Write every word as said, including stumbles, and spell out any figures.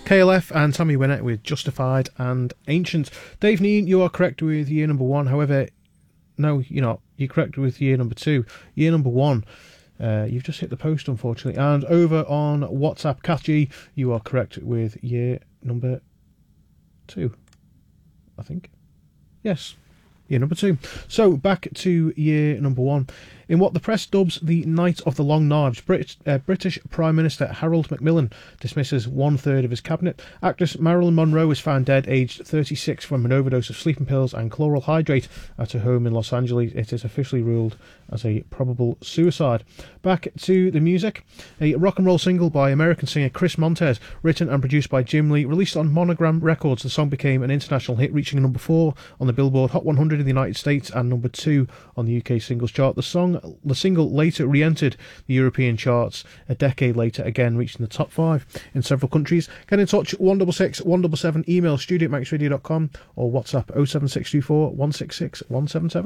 K L F and Tammy Wynette with Justified and Ancient. Dave Neen, you are correct with year number one. However, no, you're not. You're correct with year number two. Year number one, uh, you've just hit the post, unfortunately. And over on WhatsApp, Kath G, you are correct with year number two, I think. Yes, year number two. So, back to year number one. In what the press dubs the Night of the Long Knives, Brit- uh, British Prime Minister Harold Macmillan dismisses one-third of his cabinet. Actress Marilyn Monroe was found dead, aged thirty-six, from an overdose of sleeping pills and chloral hydrate at her home in Los Angeles. It is officially ruled as a probable suicide. Back to the music. A rock and roll single by American singer Chris Montez, written and produced by Jim Lee, released on Monogram Records. The song became an international hit, reaching number four on the Billboard Hot one hundred in the United States and number two on the U K singles chart. The song The single later re-entered the European charts a decade later, again reaching the top five in several countries. Get in touch, one six six, one seven seven, email studio at max radio dot com or WhatsApp oh seven six two four, one six six, one seven seven.